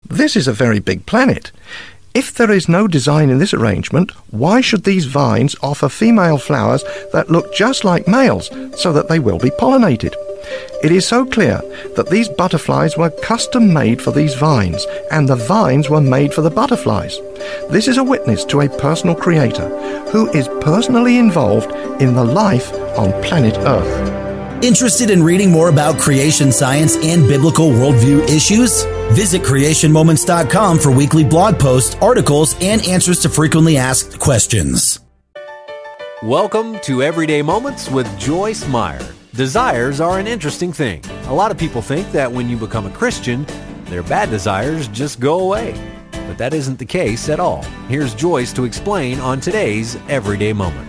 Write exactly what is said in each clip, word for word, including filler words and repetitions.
This is a very big planet. If there is no design in this arrangement, why should these vines offer female flowers that look just like males so that they will be pollinated? It is so clear that these butterflies were custom made for these vines, and the vines were made for the butterflies. This is a witness to a personal creator who is personally involved in the life on planet Earth. Interested in reading more about creation science and biblical worldview issues? Visit creation moments dot com for weekly blog posts, articles, and answers to frequently asked questions. Welcome to Everyday Moments with Joyce Meyer. Desires are an interesting thing. A lot of people think that when you become a Christian, their bad desires just go away. But that isn't the case at all. Here's Joyce to explain on today's Everyday Moment.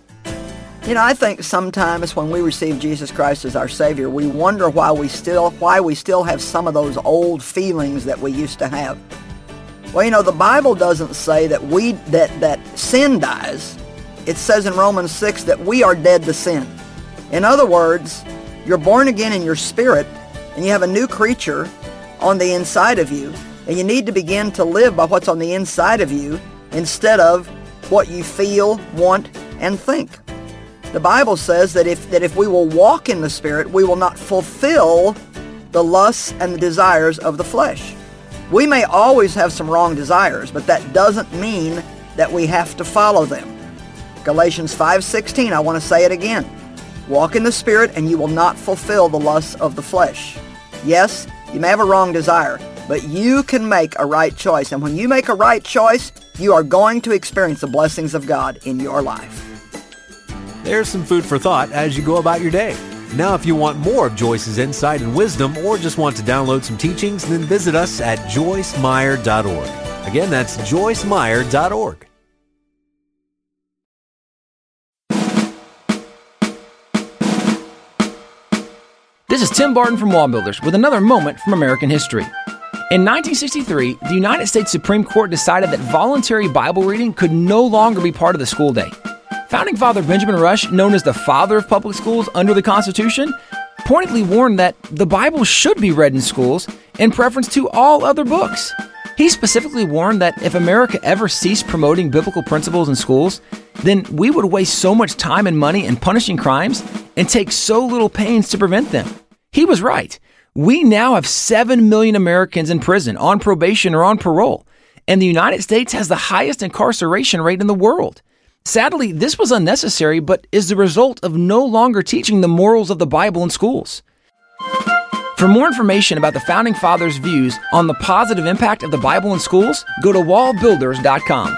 You know, I think sometimes when we receive Jesus Christ as our Savior, we wonder why we still why we still have some of those old feelings that we used to have. Well, you know, the Bible doesn't say that we that that sin dies. It says in Romans six that we are dead to sin. In other words, you're born again in your spirit, and you have a new creature on the inside of you, and you need to begin to live by what's on the inside of you instead of what you feel, want, and think. The Bible says that if that if we will walk in the Spirit, we will not fulfill the lusts and the desires of the flesh. We may always have some wrong desires, but that doesn't mean that we have to follow them. Galatians five sixteen, I want to say it again. Walk in the Spirit and you will not fulfill the lusts of the flesh. Yes, you may have a wrong desire, but you can make a right choice. And when you make a right choice, you are going to experience the blessings of God in your life. There's some food for thought as you go about your day. Now, if you want more of Joyce's insight and wisdom, or just want to download some teachings, then visit us at joyce meyer dot org. Again, that's joyce meyer dot org. This is Tim Barton from Wall Builders with another moment from American history. In nineteen sixty-three, the United States Supreme Court decided that voluntary Bible reading could no longer be part of the school day. Founding Father Benjamin Rush, known as the father of public schools under the Constitution, pointedly warned that the Bible should be read in schools in preference to all other books. He specifically warned that if America ever ceased promoting biblical principles in schools, then we would waste so much time and money in punishing crimes and take so little pains to prevent them. He was right. We now have seven million Americans in prison, on probation or on parole, and the United States has the highest incarceration rate in the world. Sadly, this was unnecessary, but is the result of no longer teaching the morals of the Bible in schools. For more information about the Founding Fathers' views on the positive impact of the Bible in schools, go to wall builders dot com.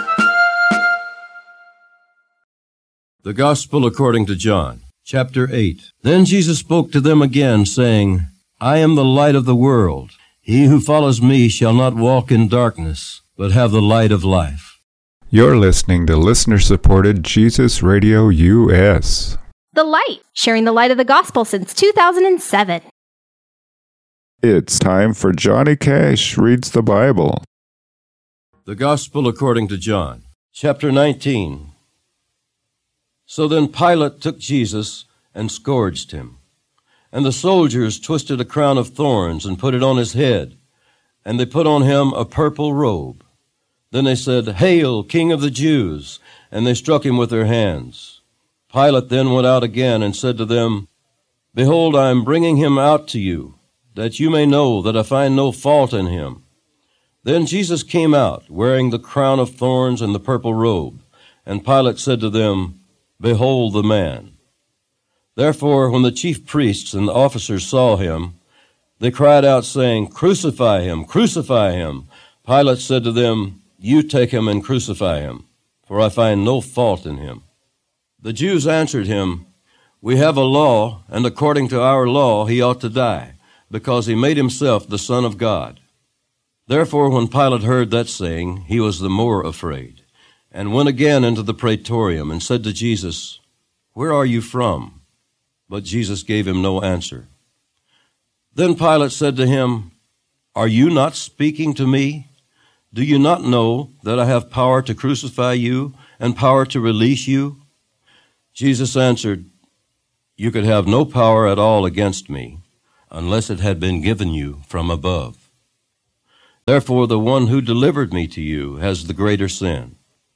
The Gospel according to John, chapter eight. Then Jesus spoke to them again, saying, I am the light of the world. He who follows me shall not walk in darkness, but have the light of life. You're listening to listener-supported Jesus Radio U S. The Light, sharing the light of the gospel since two thousand seven. It's time for Johnny Cash Reads the Bible. The Gospel according to John, chapter nineteen. So then Pilate took Jesus and scourged him. And the soldiers twisted a crown of thorns and put it on his head, and they put on him a purple robe. Then they said, Hail, King of the Jews! And they struck him with their hands. Pilate then went out again and said to them, Behold, I am bringing him out to you, that you may know that I find no fault in him. Then Jesus came out, wearing the crown of thorns and the purple robe. And Pilate said to them, Behold the man. Therefore, when the chief priests and the officers saw him, they cried out, saying, Crucify him, crucify him. Pilate said to them, You take him and crucify him, for I find no fault in him. The Jews answered him, We have a law, and according to our law he ought to die, because he made himself the Son of God. Therefore, when Pilate heard that saying, he was the more afraid, and went again into the praetorium, and said to Jesus, Where are you from? But Jesus gave him no answer. Then Pilate said to him, Are you not speaking to me? Do you not know that I have power to crucify you and power to release you? Jesus answered, You could have no power at all against me unless it had been given you from above. Therefore the one who delivered me to you has the greater sin.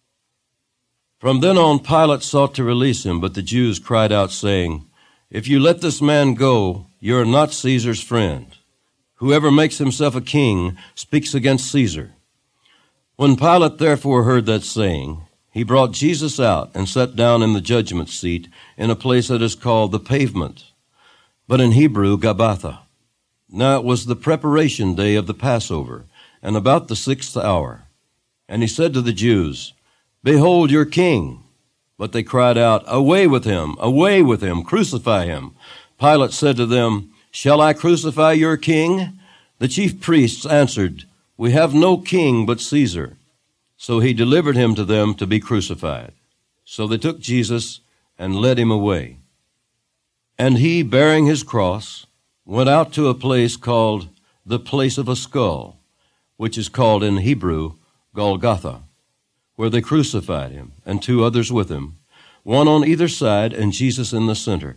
From then on Pilate sought to release him, but the Jews cried out, saying, If you let this man go, you are not Caesar's friend. Whoever makes himself a king speaks against Caesar. When Pilate therefore heard that saying, he brought Jesus out and sat down in the judgment seat in a place that is called the Pavement, but in Hebrew, Gabbatha. Now it was the preparation day of the Passover, and about the sixth hour. And he said to the Jews, Behold your king. But they cried out, Away with him, away with him, crucify him. Pilate said to them, Shall I crucify your king? The chief priests answered, We have no king but Caesar. So he delivered him to them to be crucified. So they took Jesus and led him away. And he, bearing his cross, went out to a place called the place of a skull, which is called in Hebrew Golgotha, where they crucified him, and two others with him, one on either side, and Jesus in the center.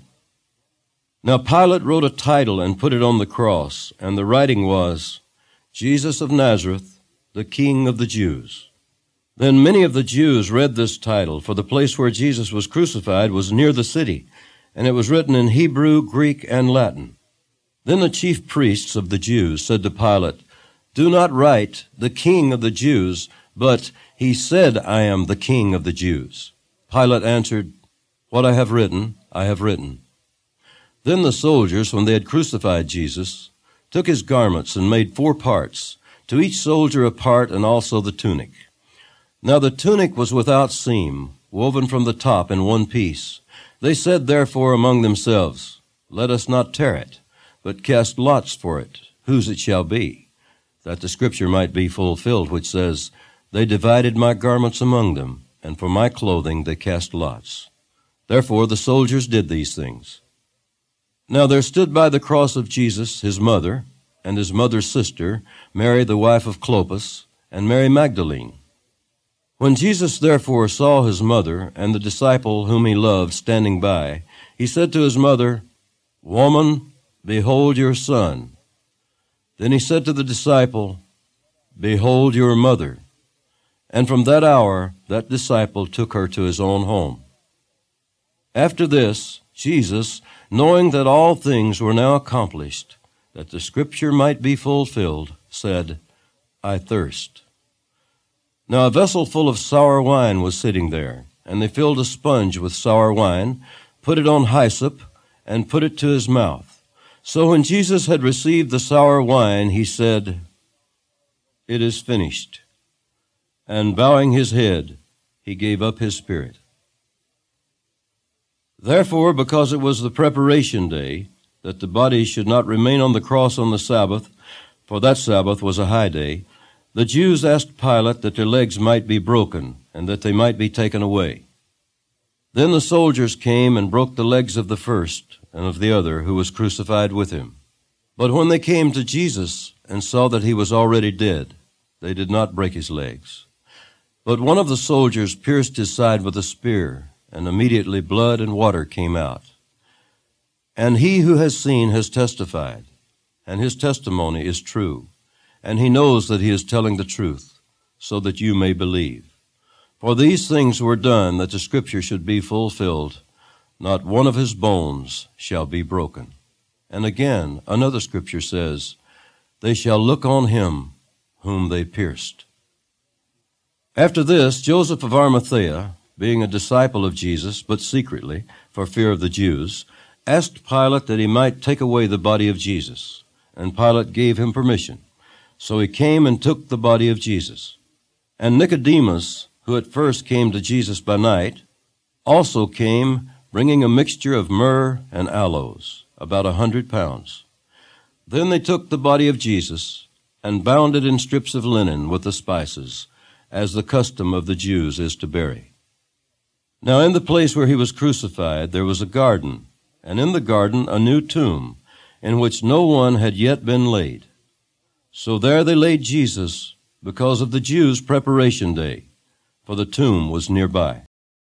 Now Pilate wrote a title and put it on the cross, and the writing was, Jesus of Nazareth, the King of the Jews. Then many of the Jews read this title, for the place where Jesus was crucified was near the city, and it was written in Hebrew, Greek, and Latin. Then the chief priests of the Jews said to Pilate, Do not write, the King of the Jews, but he said, I am the King of the Jews. Pilate answered, What I have written, I have written. Then the soldiers, when they had crucified Jesus, took his garments and made four parts, to each soldier a part and also the tunic. Now the tunic was without seam, woven from the top in one piece. They said therefore among themselves, Let us not tear it, but cast lots for it, whose it shall be, that the scripture might be fulfilled, which says, They divided my garments among them, and for my clothing they cast lots. Therefore the soldiers did these things. Now there stood by the cross of Jesus his mother, and his mother's sister, Mary the wife of Clopas, and Mary Magdalene. When Jesus therefore saw his mother and the disciple whom he loved standing by, he said to his mother, Woman, behold your son. Then he said to the disciple, Behold your mother. And from that hour that disciple took her to his own home. After this, Jesus, knowing that all things were now accomplished, that the scripture might be fulfilled, said, I thirst. Now a vessel full of sour wine was sitting there, and they filled a sponge with sour wine, put it on hyssop, and put it to his mouth. So when Jesus had received the sour wine, he said, It is finished. And bowing his head, he gave up his spirit. Therefore, because it was the preparation day, that the body should not remain on the cross on the Sabbath, for that Sabbath was a high day, the Jews asked Pilate that their legs might be broken, and that they might be taken away. Then the soldiers came and broke the legs of the first and of the other who was crucified with him. But when they came to Jesus and saw that he was already dead, they did not break his legs. But one of the soldiers pierced his side with a spear, and immediately blood and water came out. And he who has seen has testified, and his testimony is true. And he knows that he is telling the truth, so that you may believe. For these things were done that the scripture should be fulfilled, not one of his bones shall be broken. And again, another scripture says, They shall look on him whom they pierced. After this, Joseph of Arimathea, being a disciple of Jesus, but secretly, for fear of the Jews, asked Pilate that he might take away the body of Jesus. And Pilate gave him permission. So he came and took the body of Jesus. And Nicodemus, who at first came to Jesus by night, also came, bringing a mixture of myrrh and aloes, about a hundred pounds. Then they took the body of Jesus and bound it in strips of linen with the spices, as the custom of the Jews is to bury. Now in the place where he was crucified there was a garden, and in the garden a new tomb, in which no one had yet been laid. So there they laid Jesus because of the Jews' preparation day, for the tomb was nearby.